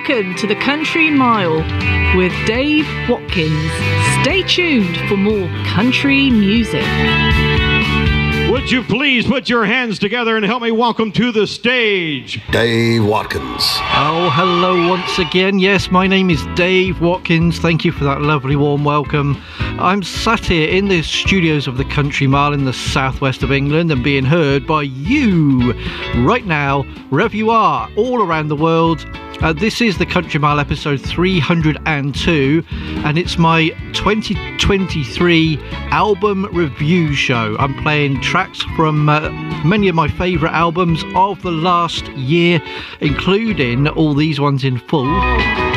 Welcome to the Country Mile with Dave Watkins. Stay tuned for more country music. Would you please put your hands together and help me welcome to the stage Dave Watkins. Oh, hello once again. Yes, my name is Dave Watkins. Thank you for that lovely warm welcome. I'm sat here in the studios of the Country Mile in the southwest of England and being heard by you right now, wherever you are, all around the world. This is the Country Mile episode 302, and it's my 2023 album review show. I'm playing tracks from many of my favourite albums of the last year, including all these ones in full.